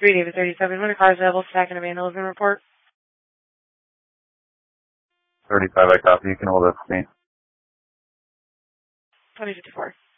3 David 37. When a car is available, stack and a vandalism report. 35, I copy. You can hold up for me. 2054.